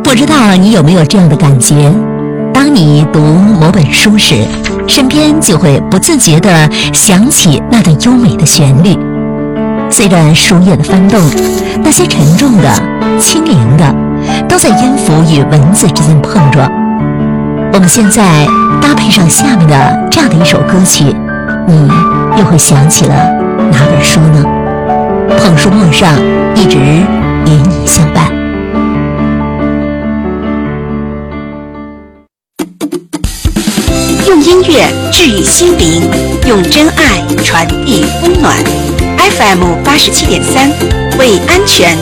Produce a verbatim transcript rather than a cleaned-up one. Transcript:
不知道你有没有这样的感觉，当你读某本书时，身边就会不自觉地想起那段优美的旋律。随着书页的翻动，那些沉重的、轻盈的，都在音符与文字之间碰撞。我们现在搭配上下面的这样的一首歌曲，你又会想起了哪本书呢？捧书梦上，一直与你相伴。 用音乐治愈心灵，用真爱传递温暖。F M 八十七点三，为安全